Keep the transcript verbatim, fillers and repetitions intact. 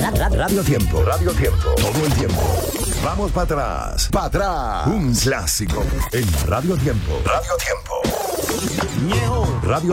Radio Tiempo. Radio Tiempo. Todo el tiempo. Vamos para atrás. Para atrás. Un clásico en Radio Tiempo. Radio Tiempo. Radio